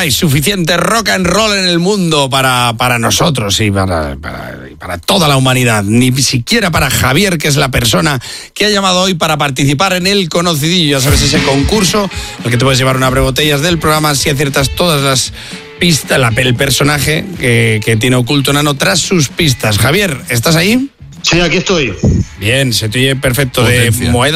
hay suficiente rock and roll en el mundo para nosotros y para toda la humanidad. Ni siquiera para Javier, que es la persona que ha llamado hoy para participar en El Conocidillo. Ya sabes, ese concurso al que te puedes llevar una brebotellas del programa si aciertas todas las pistas, el personaje que tiene oculto Nano tras sus pistas. Javier, ¿estás ahí? Sí, aquí estoy. Bien, se te oye perfecto. Potencia. De Moeda